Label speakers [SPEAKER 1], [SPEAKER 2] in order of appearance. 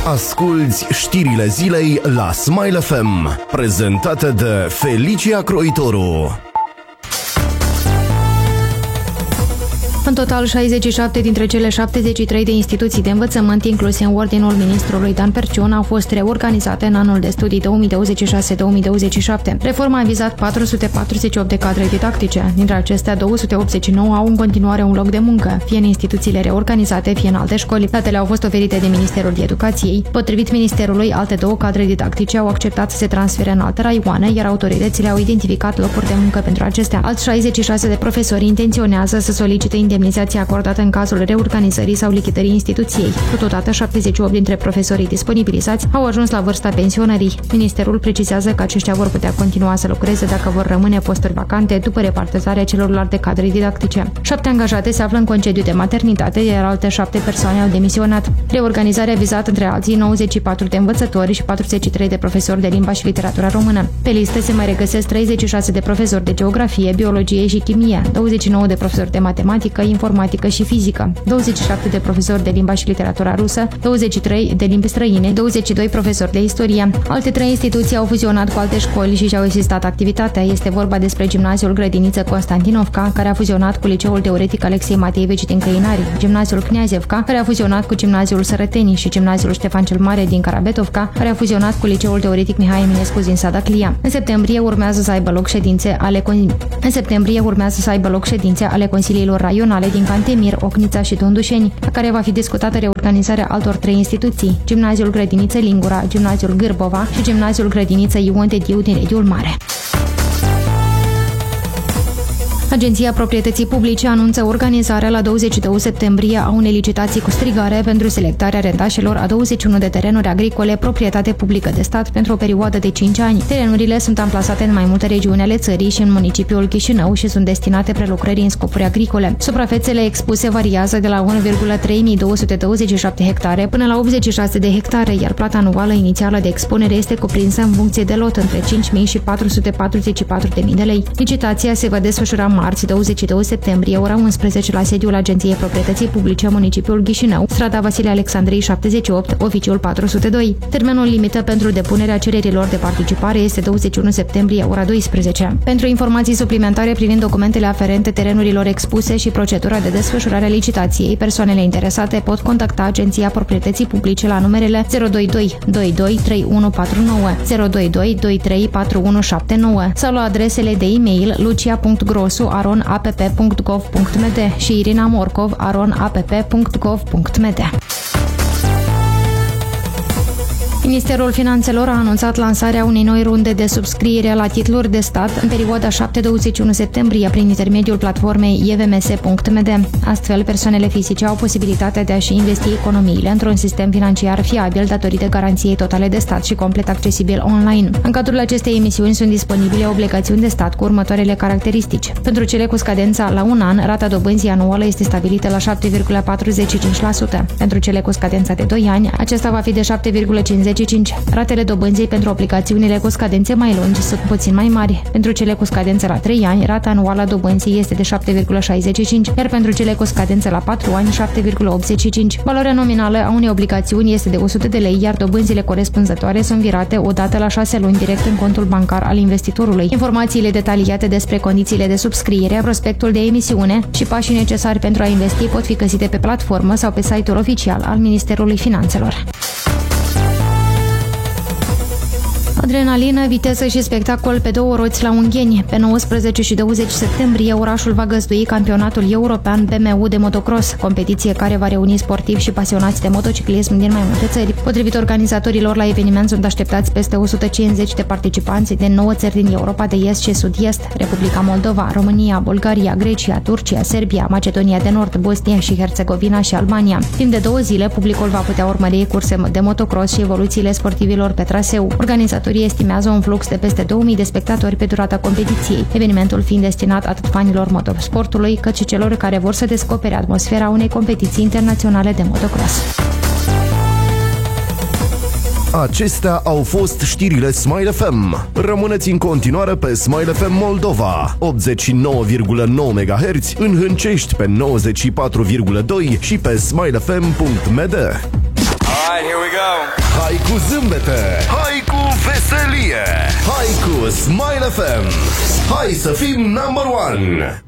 [SPEAKER 1] Asculți știrile zilei la Smile FM, prezentate de Felicia Croitoru.
[SPEAKER 2] În total, 67 dintre cele 73 de instituții de învățământ incluse în ordinul ministrului Dan Perciun au fost reorganizate în anul de studii 2026-2027. Reforma a vizat 448 de cadre didactice. Dintre acestea, 289 au în continuare un loc de muncă, fie în instituțiile reorganizate, fie în alte școli. Datele au fost oferite de Ministerul Educației. Potrivit Ministerului, alte 2 cadre didactice au acceptat să se transfere în alte raioane, iar autoritățile au identificat locuri de muncă pentru acestea. Alți 66 de profesori intenționează să solicite indemnizația acordată în cazul reorganizării sau lichidării instituției. Totodată, 78 dintre profesorii disponibilizați au ajuns la vârsta pensionării. Ministerul precizează că aceștia vor putea continua să lucreze dacă vor rămâne posturi vacante după repartizarea celorlalte cadre didactice. 7 angajate se află în concediu de maternitate, iar alte 7 persoane au demisionat. Reorganizarea a vizat între alții 94 de învățători și 43 de profesori de limba și literatura română. Pe listă se mai regăsesc 36 de profesori de geografie, biologie și chimie, 29 de profesori de matematică, informatică și fizică, 27 de profesori de limba și literatura rusă, 23 de limbi străine, 22 profesori de istorie. Alte 3 instituții au fuzionat cu alte școli și și-au existat activitatea. Este vorba despre Gimnaziul Grădiniță Constantinovca, care a fuzionat cu Liceul Teoretic Alexei Mateieveci din Căinari, Gimnaziul Kniazevca, care a fuzionat cu Gimnaziul Sărătenii și Gimnaziul Ștefan cel Mare din Carabetovca, care a fuzionat cu Liceul Teoretic Mihai Eminescu din Sadaclia. În septembrie urmează să aibă loc ședințe ale consiliilor raionale din Cantemir, Ocnița și Tundușeni, la care va fi discutată reorganizarea altor 3 instituții: Gimnaziul Grădiniță Lingura, Gimnaziul Gârbova și Gimnaziul Grădiniță Ion Tediu din Rediul Mare. Agenția Proprietății Publice anunță organizarea la 22 septembrie a unei licitații cu strigare pentru selectarea rendașilor a 21 de terenuri agricole proprietate publică de stat pentru o perioadă de 5 ani. Terenurile sunt amplasate în mai multe regiuni ale țării și în municipiul Chișinău și sunt destinate prelucrării în scopuri agricole. Suprafețele expuse variază de la 1,3227 hectare până la 86 de hectare, iar plata anuală inițială de expunere este cuprinsă în funcție de lot între 5.000 și 444.000 de lei. Licitația se va desfășura marți, 22 septembrie, ora 11, la sediul Agenției Proprietății Publice, municipiul Chișinău, strada Vasile Alexandrei 78, oficiul 402. Termenul limită pentru depunerea cererilor de participare este 21 septembrie, ora 12. Pentru informații suplimentare privind documentele aferente terenurilor expuse și procedura de desfășurare a licitației, persoanele interesate pot contacta Agenția Proprietății Publice la numerele 022 22 3149, 022 23 4179 sau la adresele de e-mail lucia.grosu@app.gov.md și irinamorcov@app.gov.md. Ministerul Finanțelor a anunțat lansarea unei noi runde de subscriere la titluri de stat în perioada 7-21 septembrie prin intermediul platformei evms.md. Astfel, persoanele fizice au posibilitatea de a-și investi economiile într-un sistem financiar fiabil datorită garanției totale de stat și complet accesibil online. În cadrul acestei emisiuni sunt disponibile obligațiuni de stat cu următoarele caracteristici. Pentru cele cu scadența la 1 an, rata dobânzii anuală este stabilită la 7,45%. Pentru cele cu scadența de 2 ani, acesta va fi de 7,50%. Ratele dobânzii pentru obligațiunile cu scadențe mai lungi sunt puțin mai mari. Pentru cele cu scadență la 3 ani, rata anuală a dobânzii este de 7,65%, iar pentru cele cu scadență la 4 ani, 7,85%. Valoarea nominală a unei obligațiuni este de 100 de lei, iar dobânzile corespunzătoare sunt virate odată la 6 luni direct în contul bancar al investitorului. Informațiile detaliate despre condițiile de subscriere, prospectul de emisiune și pașii necesari pentru a investi pot fi găsite pe platformă sau pe site-ul oficial al Ministerului Finanțelor. Adrenalină, viteză și spectacol pe 2 roți la Ungheni. Pe 19 și 20 septembrie, orașul va găzdui campionatul european BMW de motocross, competiție care va reuni sportivi și pasionați de motociclism din mai multe țări. Potrivit organizatorilor, la eveniment sunt așteptați peste 150 de participanți din 9 țări din Europa de Est și Sud-Est: Republica Moldova, România, Bulgaria, Grecia, Turcia, Serbia, Macedonia de Nord, Bosnia și Herțegovina și Albania. Timp de 2 zile, publicul va putea urmări curse de motocross și evoluțiile sportivilor pe traseu. Organizatorii estimează un flux de peste 2000 de spectatori pe durata competiției, evenimentul fiind destinat atât fanilor motorsportului, cât și celor care vor să descopere atmosfera unei competiții internaționale de motocross.
[SPEAKER 1] Acestea au fost știrile Smile FM. Rămâneți în continuare pe Smile FM Moldova, 89,9 MHz, în Hâncești pe 94,2 și pe smilefm.md.
[SPEAKER 3] Alright, here we go.
[SPEAKER 1] Hai cu zâmbete, hai cu veselie, hai cu Smile FM. Hai să fim number one!